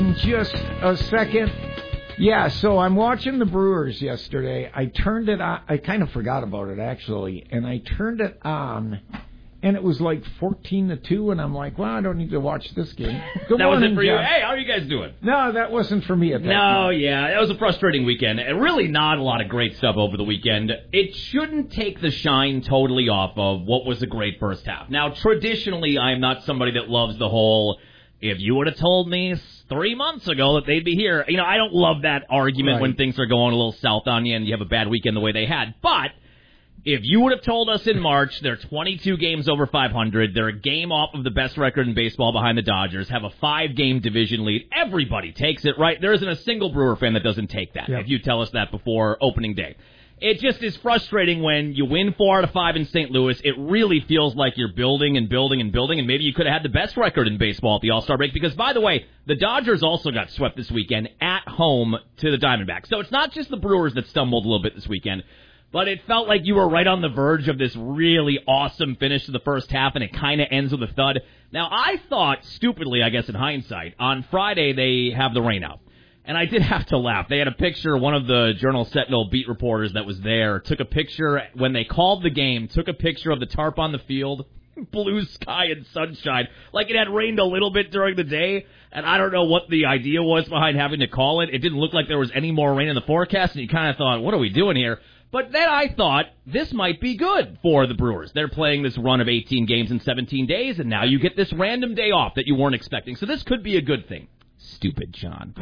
in just a second. Yeah, so I'm watching the Brewers yesterday. I turned it on. I kind of forgot about it, actually. And I turned it on, and it was like 14-2, and I'm like, well, I don't need to watch this game. Good that morning, was it for you? Jeff. Hey, how are you guys doing? No, that wasn't for me at that point. Yeah, that was a frustrating weekend. And really not a lot of great stuff over the weekend. It shouldn't take the shine totally off of what was a great first half. Now, traditionally, I am not somebody that loves the whole, if you would have told me 3 months ago that they'd be here. You know, I don't love that argument when things are going a little south on you and you have a bad weekend the way they had. But if you would have told us in March they're 22 games over 500, they're a game off of the best record in baseball behind the Dodgers, have a 5-game division lead, everybody takes it, right? There isn't a single Brewer fan that doesn't take that, if you tell us that before opening day. It just is frustrating when you win 4 out of 5 in St. Louis. It really feels like you're building and building and building, and maybe you could have had the best record in baseball at the All-Star break because, by the way, the Dodgers also got swept this weekend at home to the Diamondbacks. So it's not just the Brewers that stumbled a little bit this weekend, but it felt like you were right on the verge of this really awesome finish to the first half, and it kind of ends with a thud. Now, I thought, stupidly, I guess in hindsight, on Friday they have the rain out. And I did have to laugh. They had a picture, one of the Journal-Sentinel beat reporters that was there took a picture when they called the game, took a picture of the tarp on the field, blue sky and sunshine, like it had rained a little bit during the day. And I don't know what the idea was behind having to call it. It didn't look like there was any more rain in the forecast, and you kind of thought, what are we doing here? But then I thought, this might be good for the Brewers. They're playing this run of 18 games in 17 days, and now you get this random day off that you weren't expecting. So this could be a good thing. Stupid John.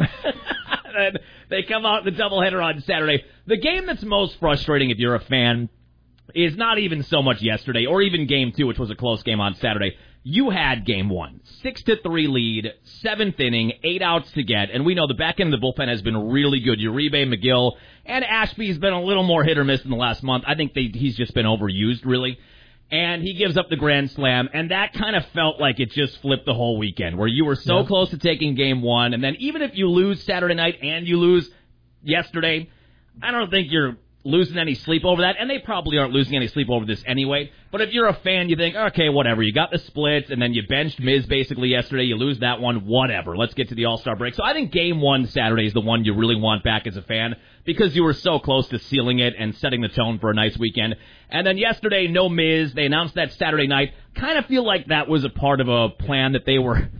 And they come out in the doubleheader on Saturday. The game that's most frustrating if you're a fan is not even so much yesterday or even Game 2, which was a close game on Saturday. You had Game 1, 6-3 lead, 7th inning, 8 outs to get, and we know the back end of the bullpen has been really good. Uribe, McGill, and Ashby's been a little more hit or miss in the last month. I think he's just been overused, really. And he gives up the grand slam, and that kind of felt like it just flipped the whole weekend, where you were so close to taking Game 1, and then even if you lose Saturday night and you lose yesterday, I don't think you're losing any sleep over that, and they probably aren't losing any sleep over this anyway. But if you're a fan, you think, okay, whatever. You got the splits, and then you benched Miz basically yesterday. You lose that one, whatever. Let's get to the All-Star break. So I think Game 1 Saturday is the one you really want back as a fan because you were so close to sealing it and setting the tone for a nice weekend. And then yesterday, no Miz. They announced that Saturday night. Kind of feel like that was a part of a plan that they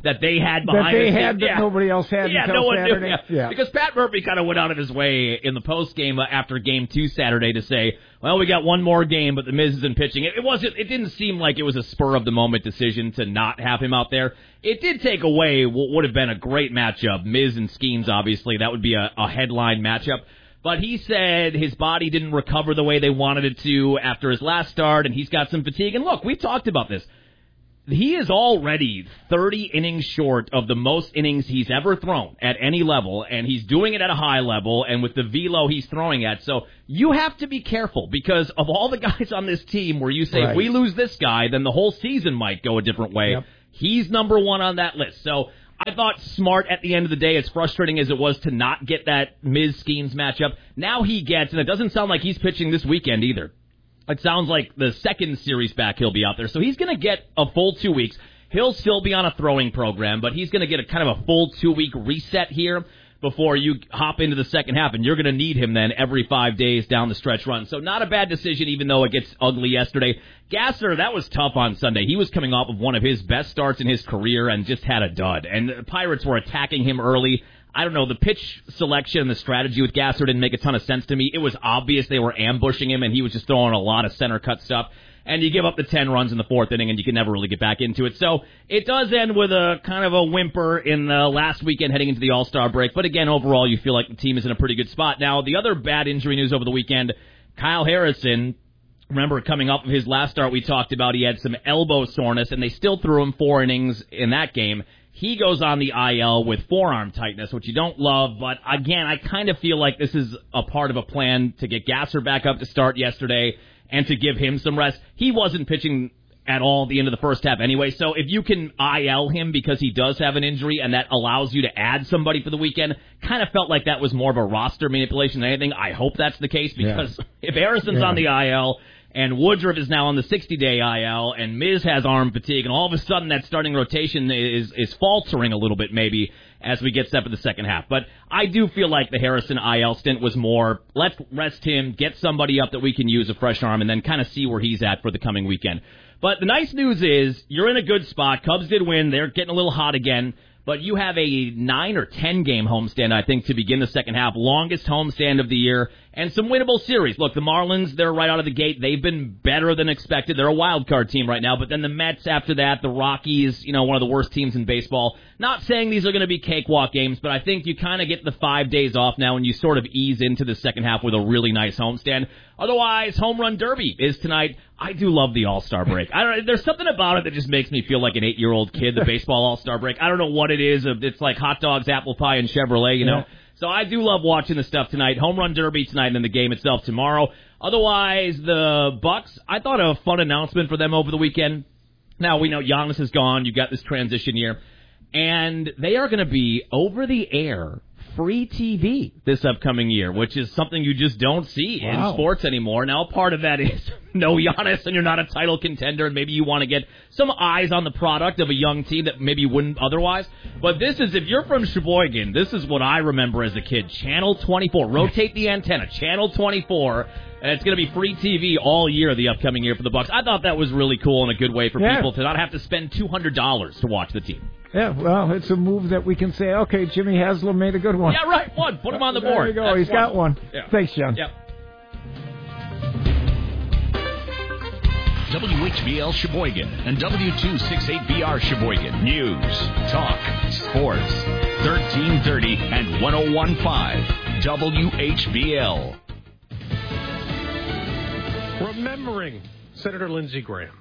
had behind that nobody else had until Saturday. Yeah. Because Pat Murphy kind of went out of his way in the postgame after Game 2 Saturday to say, well, we got one more game, but the Miz isn't pitching. It didn't seem like it was a spur-of-the-moment decision to not have him out there. It did take away what would have been a great matchup. Miz and Skeens, obviously. That would be a headline matchup. But he said his body didn't recover the way they wanted it to after his last start, and he's got some fatigue. And look, we've talked about this. He is already 30 innings short of the most innings he's ever thrown at any level, and he's doing it at a high level and with the velo he's throwing at. So you have to be careful because of all the guys on this team where you say, if we lose this guy, then the whole season might go a different way. Yep. He's number one on that list. So I thought smart at the end of the day, as frustrating as it was to not get that Miz-Skeens matchup. Now he gets, and it doesn't sound like he's pitching this weekend either. It sounds like the second series back he'll be out there. So he's going to get a full 2 weeks. He'll still be on a throwing program, but he's going to get a kind of a full 2-week reset here before you hop into the second half, and you're going to need him then every 5 days down the stretch run. So not a bad decision, even though it gets ugly yesterday. Gasser, that was tough on Sunday. He was coming off of one of his best starts in his career and just had a dud. And the Pirates were attacking him early. I don't know, the pitch selection and the strategy with Gasser didn't make a ton of sense to me. It was obvious they were ambushing him, and he was just throwing a lot of center cut stuff. And you give up the 10 runs in the fourth inning, and you can never really get back into it. So it does end with a kind of a whimper in the last weekend heading into the All-Star break. But again, overall, you feel like the team is in a pretty good spot. Now, the other bad injury news over the weekend, Kyle Harrison, remember coming up of his last start we talked about, he had some elbow soreness, and they still threw him 4 innings in that game. He goes on the IL with forearm tightness, which you don't love. But again, I kind of feel like this is a part of a plan to get Gasser back up to start yesterday and to give him some rest. He wasn't pitching at all at the end of the first half anyway. So if you can IL him because he does have an injury and that allows you to add somebody for the weekend, kind of felt like that was more of a roster manipulation than anything. I hope that's the case because if Harrison's on the IL and Woodruff is now on the 60-day IL, and Miz has arm fatigue, and all of a sudden that starting rotation is faltering a little bit maybe, as we get set for the second half. But I do feel like the Harrison IL stint was more, let's rest him, get somebody up that we can use, a fresh arm, and then kind of see where he's at for the coming weekend. But the nice news is you're in a good spot. Cubs did win. They're getting a little hot again. But you have a 9 or 10 game homestand, I think, to begin the second half. Longest homestand of the year. And some winnable series. Look, the Marlins, they're right out of the gate. They've been better than expected. They're a wild card team right now. But then the Mets after that, the Rockies, one of the worst teams in baseball. Not saying these are going to be cakewalk games, but I think you kind of get the 5 days off now and you sort of ease into the second half with a really nice homestand. Otherwise, Home Run Derby is tonight. I do love the All-Star break. There's something about it that just makes me feel like an 8-year-old kid, the baseball All-Star break. I don't know what it is. It's like hot dogs, apple pie, and Chevrolet, you know. Yeah. So I do love watching the stuff tonight. Home Run Derby tonight and then the game itself tomorrow. Otherwise, the Bucks, I thought a fun announcement for them over the weekend. Now, we know Giannis is gone. You got this transition year. And they are going to be over-the-air free TV this upcoming year, which is something you just don't see in sports anymore. Now, part of that is no Giannis and you're not a title contender, and maybe you want to get some eyes on the product of a young team that maybe you wouldn't otherwise. But this is, if you're from Sheboygan, this is what I remember as a kid. Channel 24. Rotate the antenna. Channel 24. And it's going to be free TV all year, the upcoming year for the Bucks. I thought that was really cool and a good way for people to not have to spend $200 to watch the team. Yeah, well, it's a move that we can say, okay, Jimmy Haslam made a good one. Yeah, right. One. Put him on the board. There you go. That's He's got one. Yeah. Thanks, John. Yep. WHBL Sheboygan and W268BR Sheboygan. News, talk, sports. 1330 and 101.5 WHBL. Remembering Senator Lindsey Graham.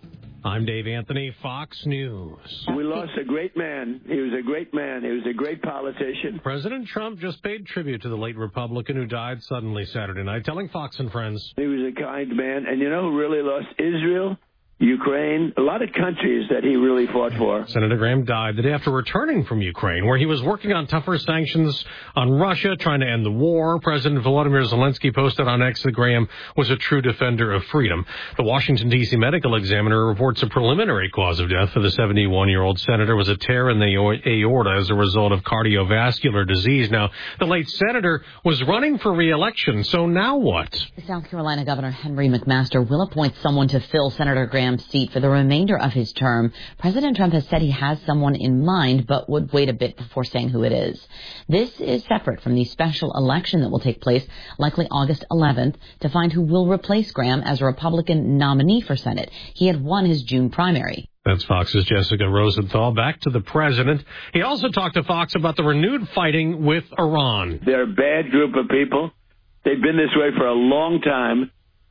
I'm Dave Anthony, Fox News. We lost a great man. He was a great man. He was a great politician. President Trump just paid tribute to the late Republican who died suddenly Saturday night, telling Fox and Friends. He was a kind man. And you know who really lost? Israel, Ukraine, a lot of countries that he really fought for. Senator Graham died the day after returning from Ukraine, where he was working on tougher sanctions on Russia, trying to end the war. President Volodymyr Zelensky posted on X that Graham was a true defender of freedom. The Washington, D.C. Medical Examiner reports a preliminary cause of death for the 71-year-old senator was a tear in the aorta as a result of cardiovascular disease. Now, the late senator was running for re-election, so now what? South Carolina Governor Henry McMaster will appoint someone to fill Senator Graham's seat for the remainder of his term. President Trump has said he has someone in mind, but would wait a bit before saying who it is. This is separate from the special election that will take place, likely August 11th, to find who will replace Graham as a Republican nominee for Senate. He had won his June primary. That's Fox's Jessica Rosenthal. Back to the president. He also talked to Fox about the renewed fighting with Iran. They're a bad group of people. They've been this way for a long time.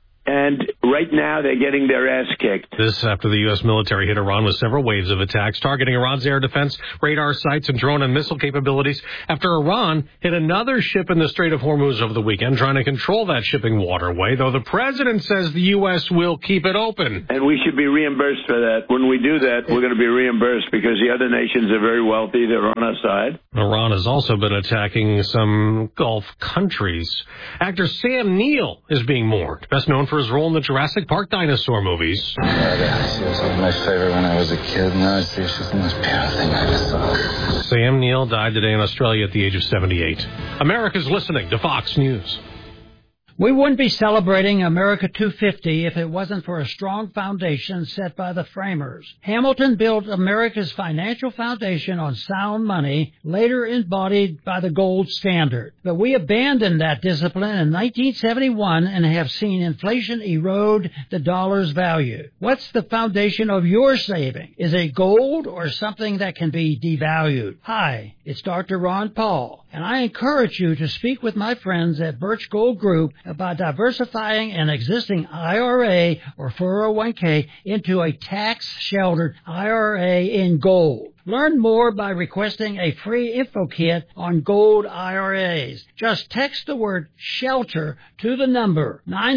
And right now, they're getting their ass kicked. This after the U.S. military hit Iran with several waves of attacks, targeting Iran's air defense, radar sites, and drone and missile capabilities, after Iran hit another ship in the Strait of Hormuz over the weekend, trying to control that shipping waterway, though the president says the U.S. will keep it open. And we should be reimbursed for that. When we do that, we're going to be reimbursed because the other nations are very wealthy. They're on our side. Iran has also been attacking some Gulf countries. Actor Sam Neill is being mourned, best known for his role in the Jurassic Park dinosaur movies. She was like my favorite when I was a kid. Now she's the most beautiful thing I ever saw. Sam Neill died today in Australia at the age of 78. America's listening to Fox News. We wouldn't be celebrating America 250 if it wasn't for a strong foundation set by the framers. Hamilton built America's financial foundation on sound money, later embodied by the gold standard. But we abandoned that discipline in 1971 and have seen inflation erode the dollar's value. What's the foundation of your saving? Is it gold or something that can be devalued? Hi, it's Dr. Ron Paul, and I encourage you to speak with my friends at Birch Gold Group about diversifying an existing IRA or 401k into a tax-sheltered IRA in gold. Learn more by requesting a free info kit on gold IRAs. Just text the word SHELTER to the number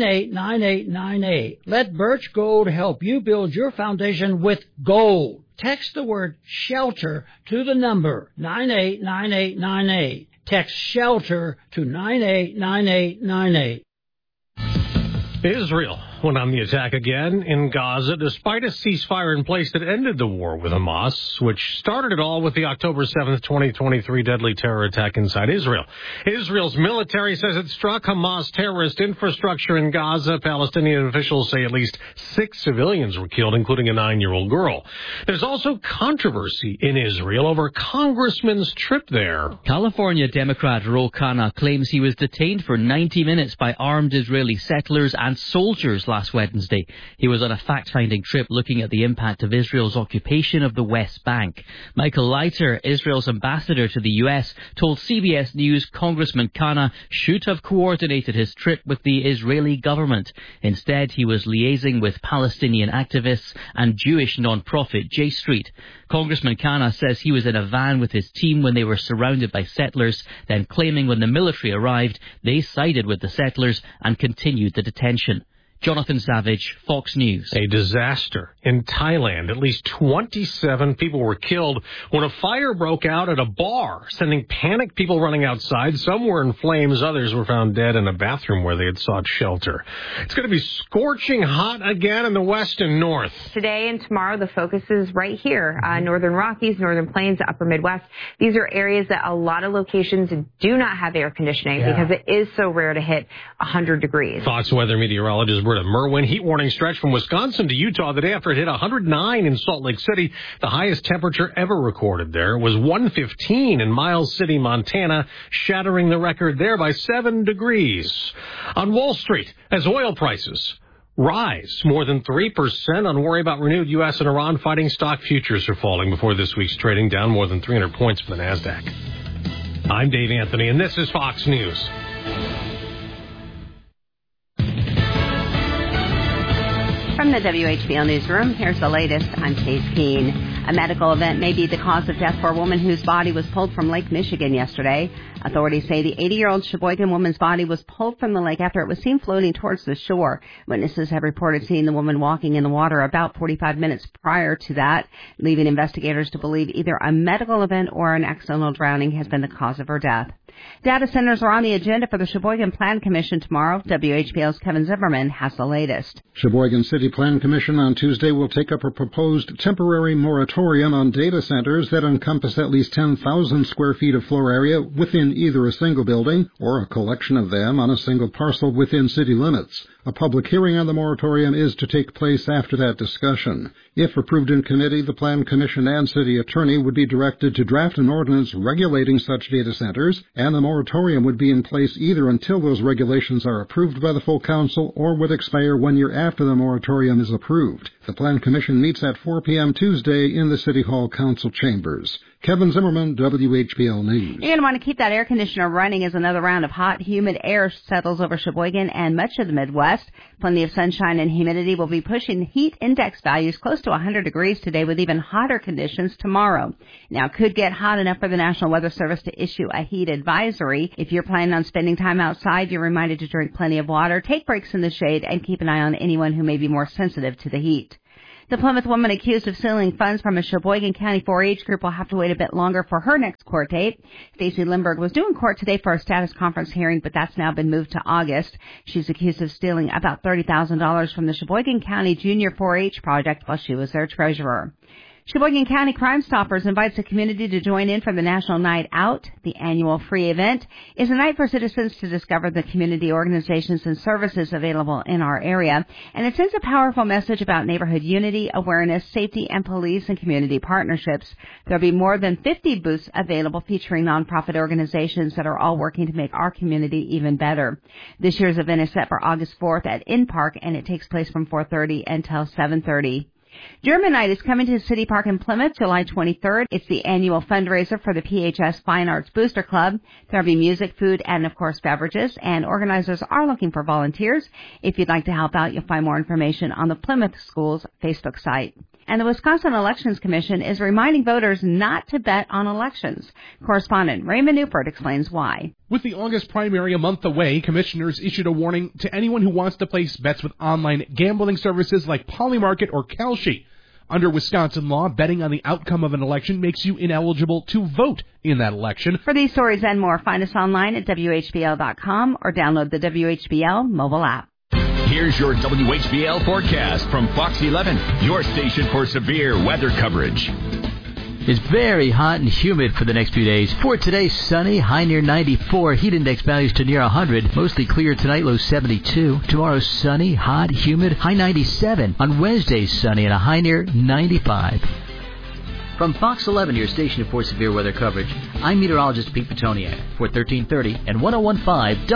989898. Let Birch Gold help you build your foundation with gold. Text the word SHELTER to the number 989898. Text SHELTER to 989898. Israel went on the attack again in Gaza, despite a ceasefire in place that ended the war with Hamas, which started it all with the October 7th, 2023 deadly terror attack inside Israel. Israel's military says it struck Hamas terrorist infrastructure in Gaza. Palestinian officials say at least 6 civilians were killed, including a 9-year-old girl. There's also controversy in Israel over a congressman's trip there. California Democrat Ro Khanna claims he was detained for 90 minutes by armed Israeli settlers and soldiers last Wednesday. He was on a fact-finding trip looking at the impact of Israel's occupation of the West Bank. Michael Leiter, Israel's ambassador to the U.S., told CBS News Congressman Khanna should have coordinated his trip with the Israeli government. Instead, he was liaising with Palestinian activists and Jewish non-profit J Street. Congressman Khanna says he was in a van with his team when they were surrounded by settlers, then claiming when the military arrived, they sided with the settlers and continued the detention. Jonathan Savage, Fox News. A disaster in Thailand. At least 27 people were killed when a fire broke out at a bar, sending panicked people running outside. Some were in flames. Others were found dead in a bathroom where they had sought shelter. It's going to be scorching hot again in the west and north. Today and tomorrow, the focus is right here. Northern Rockies, Northern Plains, Upper Midwest. These are areas that a lot of locations do not have air conditioning because it is so rare to hit 100 degrees. Fox weather meteorologist Britta Merwin. Heat warning stretch from Wisconsin to Utah the day after it hit 109 in Salt Lake City. The highest temperature ever recorded there was 115 in Miles City, Montana, shattering the record there by 7 degrees. On Wall Street, as oil prices rise more than 3% on worry about renewed U.S. and Iran fighting, stock futures are falling before this week's trading, down more than 300 points for the NASDAQ. I'm Dave Anthony, and this is Fox News. From the WHBL Newsroom, here's the latest. I'm Kate Keene. A medical event may be the cause of death for a woman whose body was pulled from Lake Michigan yesterday. Authorities say the 80-year-old Sheboygan woman's body was pulled from the lake after it was seen floating towards the shore. Witnesses have reported seeing the woman walking in the water about 45 minutes prior to that, leaving investigators to believe either a medical event or an accidental drowning has been the cause of her death. Data centers are on the agenda for the Sheboygan Plan Commission tomorrow. WHBL's Kevin Zimmerman has the latest. Sheboygan City Plan Commission on Tuesday will take up a proposed temporary moratorium on data centers that encompass at least 10,000 square feet of floor area within either a single building or a collection of them on a single parcel within city limits. A public hearing on the moratorium is to take place after that discussion. If approved in committee, the Plan Commission and city attorney would be directed to draft an ordinance regulating such data centers, and the moratorium would be in place either until those regulations are approved by the full council or would expire 1 year after the moratorium is approved. The Plan Commission meets at 4 p.m. Tuesday in the City Hall Council chambers. Kevin Zimmerman, WHBL News. You're going to want to keep that air conditioner running as another round of hot, humid air settles over Sheboygan and much of the Midwest. Plenty of sunshine and humidity will be pushing heat index values close to 100 degrees today with even hotter conditions tomorrow. Now, it could get hot enough for the National Weather Service to issue a heat advisory. If you're planning on spending time outside, you're reminded to drink plenty of water, take breaks in the shade, and keep an eye on anyone who may be more sensitive to the heat. The Plymouth woman accused of stealing funds from a Sheboygan County 4-H group will have to wait a bit longer for her next court date. Stacey Lindbergh was due in court today for a status conference hearing, but that's now been moved to August. She's accused of stealing about $30,000 from the Sheboygan County Junior 4-H project while she was their treasurer. Sheboygan County Crime Stoppers invites the community to join in for the National Night Out. The annual free event is a night for citizens to discover the community organizations and services available in our area, and it sends a powerful message about neighborhood unity, awareness, safety, and police and community partnerships. There'll be more than 50 booths available featuring nonprofit organizations that are all working to make our community even better. This year's event is set for August 4th at In Park, and it takes place from 4:30 until 7:30. German Night is coming to City Park in Plymouth July 23rd. It's the annual fundraiser for the PHS Fine Arts Booster Club. There'll be music, food, and, of course, beverages, and organizers are looking for volunteers. If you'd like to help out, you'll find more information on the Plymouth Schools Facebook site. And the Wisconsin Elections Commission is reminding voters not to bet on elections. Correspondent Raymond Newport explains why. With the August primary a month away, commissioners issued a warning to anyone who wants to place bets with online gambling services like Polymarket or Kalshi. Under Wisconsin law, betting on the outcome of an election makes you ineligible to vote in that election. For these stories and more, find us online at WHBL.com or download the WHBL mobile app. Here's your WHBL forecast from Fox 11, your station for severe weather coverage. It's very hot and humid for the next few days. For today, sunny, high near 94, heat index values to near 100. Mostly clear tonight, low 72. Tomorrow, sunny, hot, humid, high 97. On Wednesday, sunny and a high near 95. From Fox 11, your station for severe weather coverage, I'm meteorologist Pete Petoniak for 1330 and 1015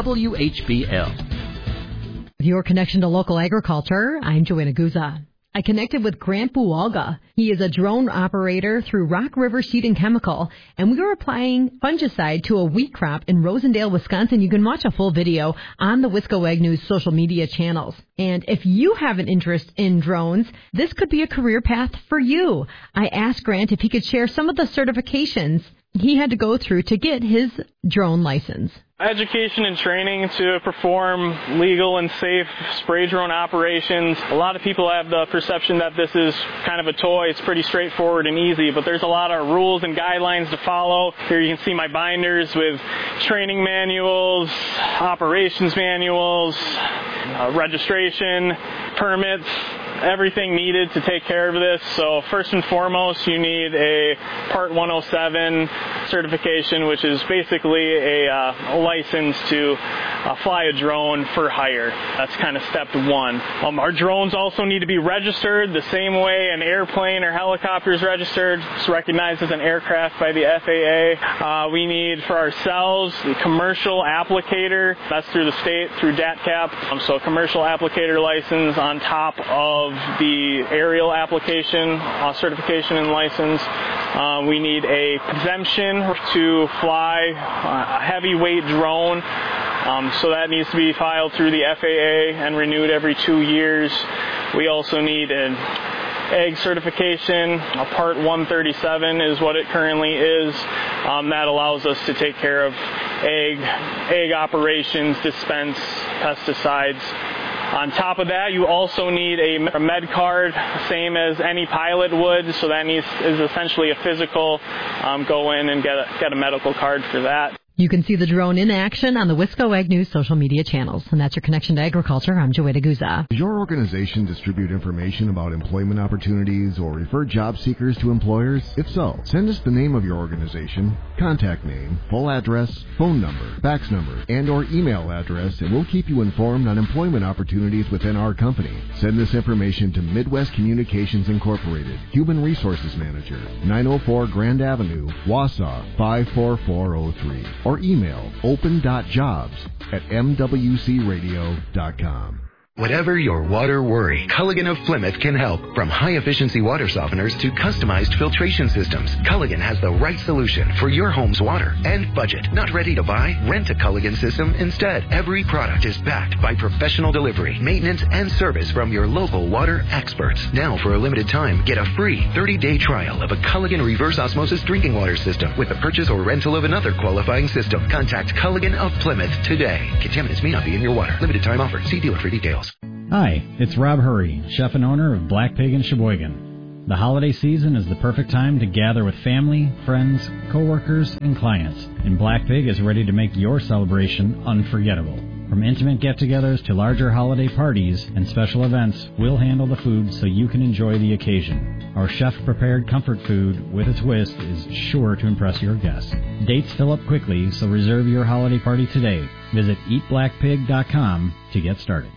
WHBL. With your connection to local agriculture, I'm Joanna Guza. I connected with Grant Bualga. He is a drone operator through Rock River Seed and Chemical, and we were applying fungicide to a wheat crop in Rosendale, Wisconsin. You can watch a full video on the Wisco Ag News social media channels. And if you have an interest in drones, this could be a career path for you. I asked Grant if he could share some of the certifications he had to go through to get his drone license. Education and training to perform legal and safe spray drone operations. A lot of people have the perception that this is kind of a toy. It's pretty straightforward and easy, but there's a lot of rules and guidelines to follow. Here you can see my binders with training manuals, operations manuals, registration, permits, everything needed to take care of this. So first and foremost, you need a Part 107 certification, which is basically a license to fly a drone for hire. That's kind of step one. Our drones also need to be registered the same way an airplane or helicopter is registered. It's recognized as an aircraft by the FAA. We need for ourselves the commercial applicator. That's through the state, through DATCAP. So a commercial applicator license on top of the aerial application certification and license. We need a exemption to fly a heavyweight drone. So that needs to be filed through the FAA and renewed every 2 years. We also need an egg certification. A Part 137 is what it currently is. That allows us to take care of egg operations, dispense pesticides. On top of that, you also need a med card, same as any pilot would. So that is essentially a physical. Go in and get a medical card for that. You can see the drone in action on the Wisco Ag News social media channels. And that's your connection to agriculture. I'm Joanna Guza. Does your organization distribute information about employment opportunities or refer job seekers to employers? If so, send us the name of your organization, contact name, full address, phone number, fax number, and or email address, and we'll keep you informed on employment opportunities within our company. Send this information to Midwest Communications Incorporated, Human Resources Manager, 904 Grand Avenue, Wausau, 54403. Or email open.jobs@mwcradio.com. Whatever your water worry, Culligan of Plymouth can help. From high-efficiency water softeners to customized filtration systems, Culligan has the right solution for your home's water and budget. Not ready to buy? Rent a Culligan system instead. Every product is backed by professional delivery, maintenance, and service from your local water experts. Now, for a limited time, get a free 30-day trial of a Culligan reverse osmosis drinking water system with the purchase or rental of another qualifying system. Contact Culligan of Plymouth today. Contaminants may not be in your water. Limited time offer. See dealer for details. Hi, it's Rob Hurry, chef and owner of Black Pig in Sheboygan. The holiday season is the perfect time to gather with family, friends, coworkers, and clients, and Black Pig is ready to make your celebration unforgettable. From intimate get-togethers to larger holiday parties and special events, we'll handle the food so you can enjoy the occasion. Our chef-prepared comfort food with a twist is sure to impress your guests. Dates fill up quickly, so reserve your holiday party today. Visit eatblackpig.com to get started.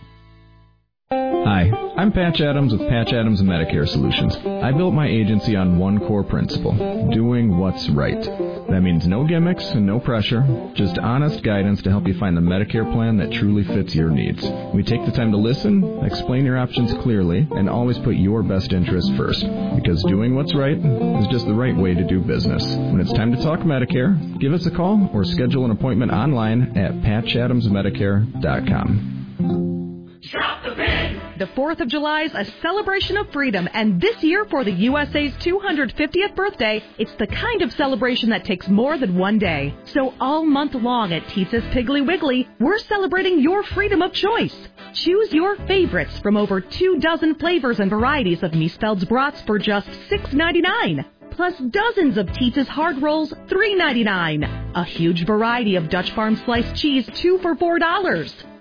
Hi, I'm Patch Adams with Patch Adams Medicare Solutions. I built my agency on one core principle, doing what's right. That means no gimmicks and no pressure, just honest guidance to help you find the Medicare plan that truly fits your needs. We take the time to listen, explain your options clearly, and always put your best interest first. Because doing what's right is just the right way to do business. When it's time to talk Medicare, give us a call or schedule an appointment online at patchadamsmedicare.com. Drop the pin! The 4th of July is a celebration of freedom, and this year for the USA's 250th birthday, it's the kind of celebration that takes more than one day. So all month long at Teetza's Piggly Wiggly, we're celebrating your freedom of choice. Choose your favorites from over 24 flavors and varieties of Miesfeld's brats for just $6.99. Plus dozens of Teetza's hard rolls, $3.99. A huge variety of Dutch Farm sliced cheese, 2 for $4.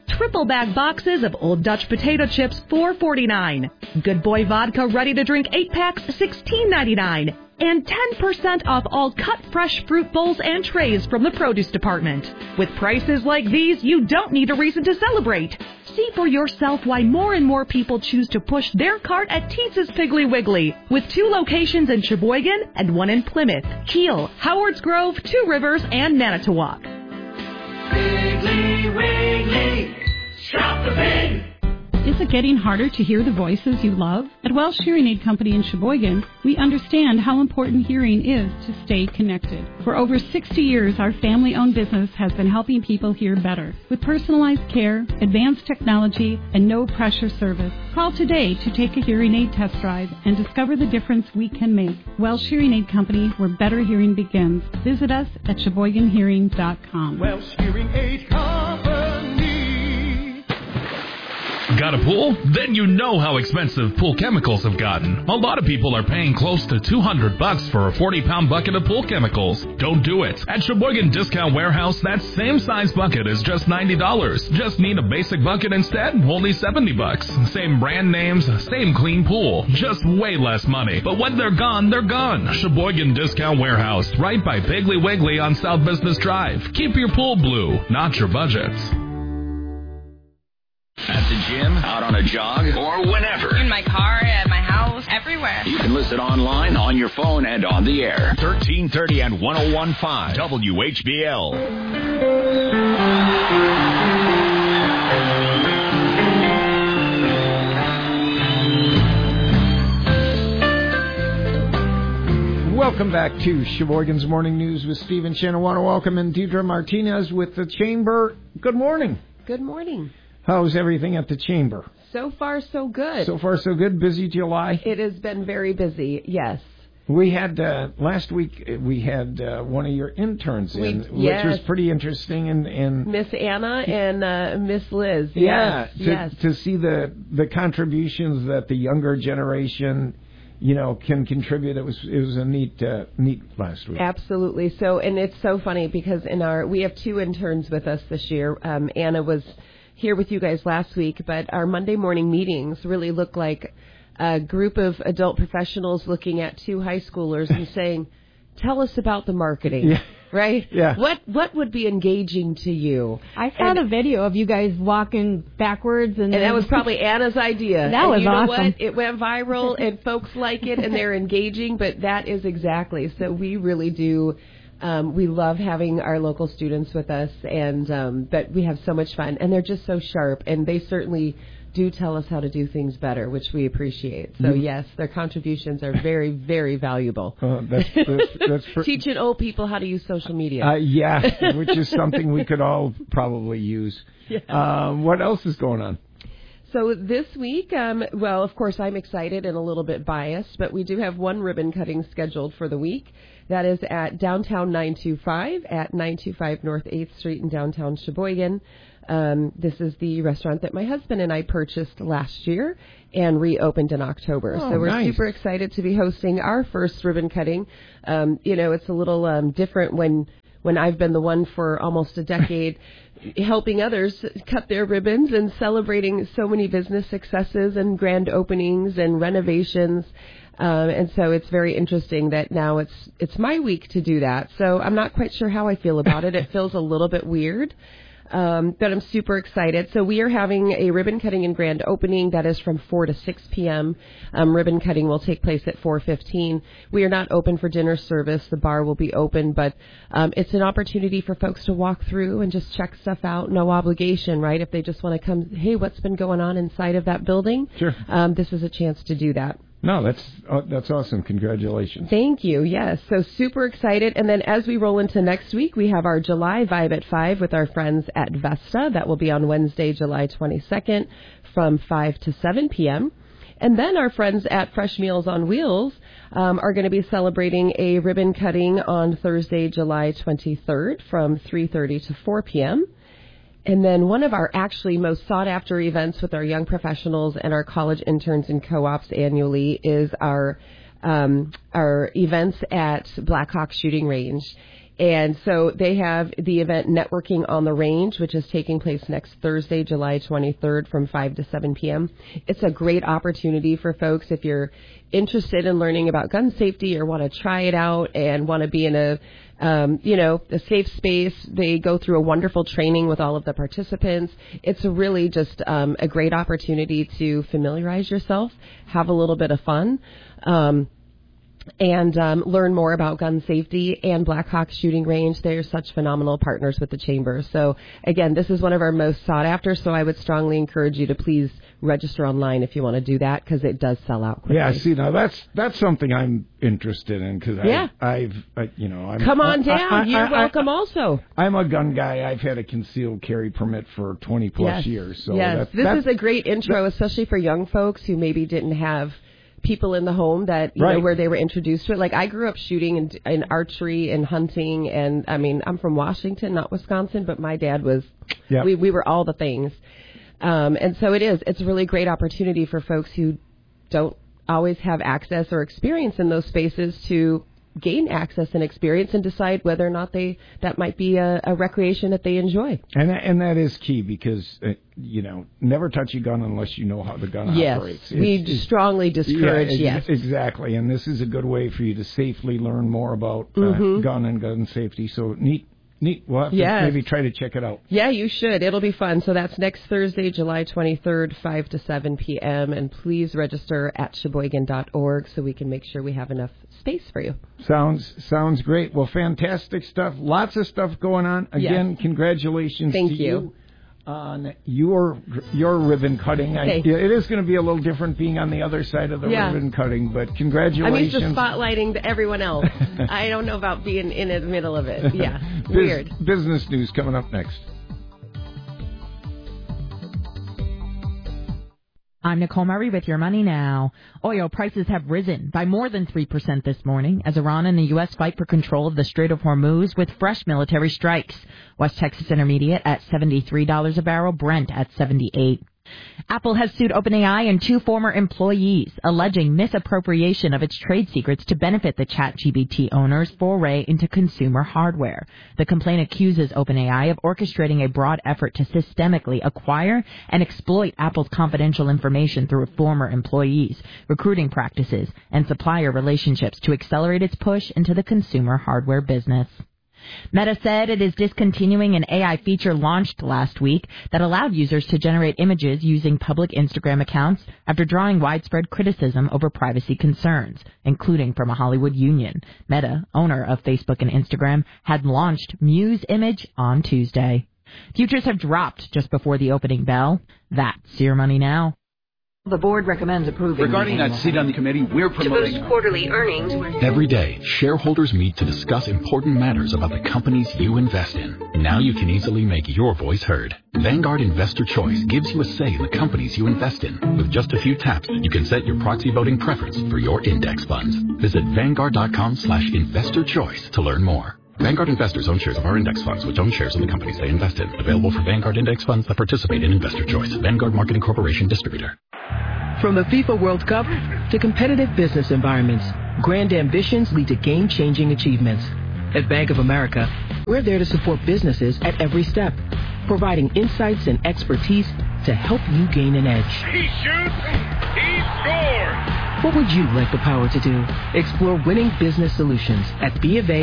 Triple bag boxes of Old Dutch potato chips, $4.49. Good Boy Vodka ready to drink 8 packs, $16.99. And 10% off all cut fresh fruit bowls and trays from the produce department. With prices like these, you don't need a reason to celebrate. See for yourself why more and more people choose to push their cart at Teetz's Piggly Wiggly, with 2 locations in Sheboygan and 1 in Plymouth, Kiel, Howards Grove, 2 Rivers, and Manitowoc. Piggly Wiggly, shop the pig. Is it getting harder to hear the voices you love? At Welsh Hearing Aid Company in Sheboygan, we understand how important hearing is to stay connected. For over 60 years, our family-owned business has been helping people hear better. With personalized care, advanced technology, and no-pressure service. Call today to take a hearing aid test drive and discover the difference we can make. Welsh Hearing Aid Company, where better hearing begins. Visit us at SheboyganHearing.com. Welsh Hearing Aid Company. Got a pool? Then you know how expensive pool chemicals have gotten. A lot of people are paying close to $200 for a 40-pound bucket of pool chemicals. Don't do it. At Sheboygan Discount Warehouse, that same size bucket is just $90. Just need a basic bucket instead? Only $70. Same brand names, same clean pool. Just way less money. But when they're gone, they're gone. Sheboygan Discount Warehouse, right by Piggly Wiggly on South Business Drive. Keep your pool blue, not your budget. At the gym, out on a jog, or whenever. In my car, at my house, everywhere. You can listen online, on your phone, and on the air. 1330 and 101.5 WHBL. Welcome back to Sheboygan's Morning News with Steve and Shannon. I want to welcome in Deidre Martinez with the Chamber. Good morning. Good morning. How's everything at the Chamber? So far, so good. So far, so good. Busy July? It has been very busy, yes. We had, last week, we had one of your interns in, which was pretty interesting. And Miss Anna and Miss Liz. Yeah, yes. To see the contributions that the younger generation, can contribute. It was a neat last week. Absolutely. So, and it's so funny because we have 2 interns with us this year. Anna was here with you guys last week, but our Monday morning meetings really look like a group of adult professionals looking at 2 high schoolers and saying, tell us about the marketing. Yeah. Right? Yeah. What would be engaging to you? I saw the video of you guys walking backwards. And that was probably Anna's idea. That was awesome. What? It went viral and folks like it and they're engaging, but that is exactly. So we really do. We love having our local students with us, and but we have so much fun, and they're just so sharp, and they certainly do tell us how to do things better, which we appreciate. So yes, their contributions are very, very valuable. That's teaching old people how to use social media. Which is something we could all probably use. Yeah. What else is going on? So this week, of course, I'm excited and a little bit biased, but we do have one ribbon cutting scheduled for the week. That is at Downtown 925 at 925 North 8th Street in downtown Sheboygan. This is the restaurant that my husband and I purchased last year and reopened in October. So we're super excited to be hosting our first ribbon cutting. It's a little different when I've been the one for almost a decade helping others cut their ribbons and celebrating so many business successes and grand openings and renovations. And so it's very interesting that now it's my week to do that. So I'm not quite sure how I feel about it. It feels a little bit weird. But I'm super excited. So we are having a ribbon cutting and grand opening that is from 4 to 6 p.m. Ribbon cutting will take place at 4:15. We are not open for dinner service. The bar will be open, but it's an opportunity for folks to walk through and just check stuff out. No obligation, right? If they just want to come, hey, what's been going on inside of that building? Sure. This is a chance to do that. No, that's awesome. Congratulations. Thank you. Yes. So super excited. And then as we roll into next week, we have our July Vibe at 5 with our friends at Vesta. That will be on Wednesday, July 22nd from 5 to 7 p.m. And then our friends at Fresh Meals on Wheels are going to be celebrating a ribbon cutting on Thursday, July 23rd from 3:30 to 4 p.m. And then one of our actually most sought-after events with our young professionals and our college interns and co-ops annually is our events at Blackhawk Shooting Range. And so they have the event Networking on the Range, which is taking place next Thursday, July 23rd from 5 to 7 p.m. It's a great opportunity for folks if you're interested in learning about gun safety or want to try it out and want to be in a safe space. They go through a wonderful training with all of the participants. It's really just a great opportunity to familiarize yourself, have a little bit of fun, and learn more about gun safety and Blackhawk Shooting Range. They're such phenomenal partners with the Chamber. So, again, this is one of our most sought after, so I would strongly encourage you to please register online if you want to do that, because it does sell out quickly. Yeah, see, now that's something I'm interested in, because Come on down. You're welcome also. I'm a gun guy. I've had a concealed carry permit for 20-plus years. So this is a great intro, especially for young folks who maybe didn't have people in the home that you know where they were introduced to it. Like, I grew up shooting in archery and hunting, and I mean, I'm from Washington, not Wisconsin, but my dad was. We were all the things, and so it's a really great opportunity for folks who don't always have access or experience in those spaces to gain access and experience and decide whether or not that might be a recreation that they enjoy. And that is key, because never touch a gun unless you know how the gun operates. We strongly discourage. Exactly. And this is a good way for you to safely learn more about gun and gun safety. So neat. We'll have to maybe try to check it out. Yeah, you should. It'll be fun. So that's next Thursday, July 23rd, 5 to 7 p.m. And please register at Sheboygan.org so we can make sure we have enough space for you. Sounds great. Well, fantastic stuff. Lots of stuff going on. Again, congratulations to you on your ribbon cutting. It is going to be a little different being on the other side of the ribbon cutting, but congratulations. I'm used to spotlighting everyone else. I don't know about being in the middle of it. Yeah, weird. Business news coming up next. I'm Nicole Murray with Your Money Now. Oil prices have risen by more than 3% this morning as Iran and the U.S. fight for control of the Strait of Hormuz with fresh military strikes. West Texas Intermediate at $73 a barrel, Brent at $78. Apple has sued OpenAI and 2 former employees, alleging misappropriation of its trade secrets to benefit the ChatGPT owners' foray into consumer hardware. The complaint accuses OpenAI of orchestrating a broad effort to systemically acquire and exploit Apple's confidential information through former employees, recruiting practices, and supplier relationships to accelerate its push into the consumer hardware business. Meta said it is discontinuing an AI feature launched last week that allowed users to generate images using public Instagram accounts after drawing widespread criticism over privacy concerns, including from a Hollywood union. Meta, owner of Facebook and Instagram, had launched Muse Image on Tuesday. Futures have dropped just before the opening bell. That's Your Money Now. The board recommends approving. Regarding that seat on the committee, we're promoting. To boost quarterly earnings. Every day, shareholders meet to discuss important matters about the companies you invest in. Now you can easily make your voice heard. Vanguard Investor Choice gives you a say in the companies you invest in. With just a few taps, you can set your proxy voting preference for your index funds. Visit Vanguard.com/investor choice to learn more. Vanguard investors own shares of our index funds, which own shares in the companies they invest in. Available for Vanguard index funds that participate in Investor Choice. Vanguard Marketing Corporation Distributor. From the FIFA World Cup to competitive business environments, grand ambitions lead to game-changing achievements. At Bank of America, we're there to support businesses at every step, providing insights and expertise to help you gain an edge. He shoots, he scores! What would you like the power to do? Explore winning business solutions at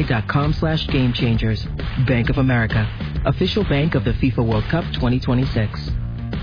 BofA.com/gamechangers. Bank of America, official bank of the FIFA World Cup 2026.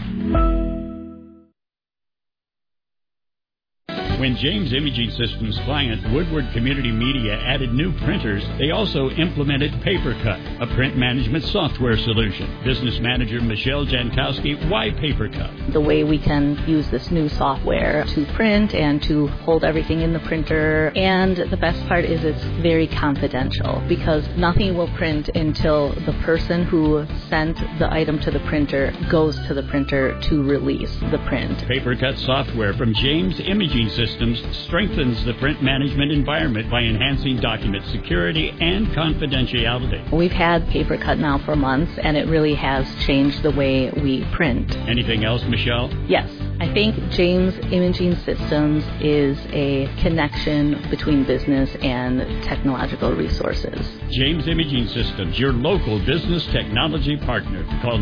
When James Imaging Systems client Woodward Community Media added new printers, they also implemented PaperCut, a print management software solution. Business manager Michelle Jankowski, why PaperCut? The way we can use this new software to print and to hold everything in the printer. And the best part is it's very confidential because nothing will print until the person who sent the item to the printer goes to the printer to release the print. PaperCut software from James Imaging Systems strengthens the print management environment by enhancing document security and confidentiality. We've had PaperCut now for months, and it really has changed the way we print. Anything else, Michelle? Yes. I think James Imaging Systems is a connection between business and technological resources. James Imaging Systems, your local business technology partner. Call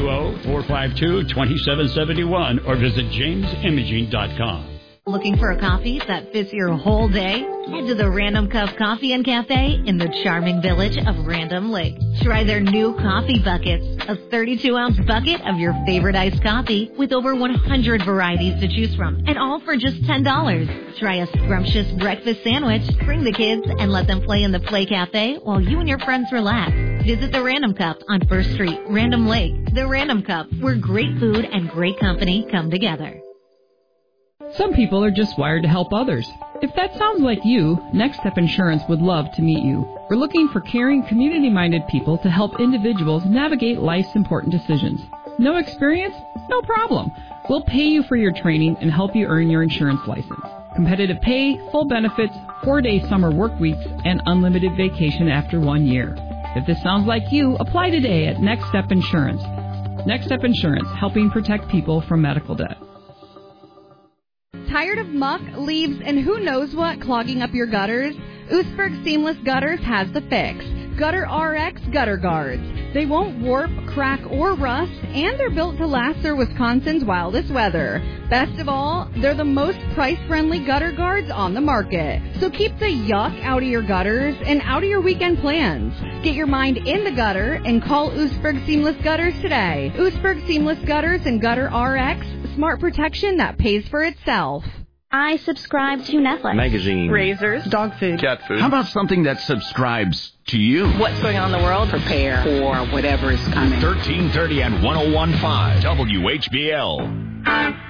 920-452-2771 or visit jamesimaging.com. Looking for a coffee that fits your whole day? Head to the Random Cup Coffee and Cafe in the charming village of Random Lake. Try their new coffee buckets, a 32-ounce bucket of your favorite iced coffee with over 100 varieties to choose from, and all for just $10. Try a scrumptious breakfast sandwich, bring the kids, and let them play in the Play Cafe while you and your friends relax. Visit the Random Cup on 1st Street, Random Lake. The Random Cup, where great food and great company come together. Some people are just wired to help others. If that sounds like you, Next Step Insurance would love to meet you. We're looking for caring, community-minded people to help individuals navigate life's important decisions. No experience? No problem. We'll pay you for your training and help you earn your insurance license. Competitive pay, full benefits, 4-day summer work weeks, and unlimited vacation after 1 year. If this sounds like you, apply today at Next Step Insurance. Next Step Insurance, helping protect people from medical debt. Tired of muck, leaves, and who knows what clogging up your gutters? Oostburg Seamless Gutters has the fix. Gutter RX Gutter Guards. They won't warp, crack, or rust, and they're built to last through Wisconsin's wildest weather. Best of all, they're the most price-friendly gutter guards on the market. So keep the yuck out of your gutters and out of your weekend plans. Get your mind in the gutter and call Oostburg Seamless Gutters today. Oostburg Seamless Gutters and Gutter RX. Smart protection that pays for itself. I subscribe to Netflix. Magazine. Razors. Dog food. Cat food. How about something that subscribes to you? What's going on in the world? Prepare for whatever is coming. 1330 and 101.5 WHBL.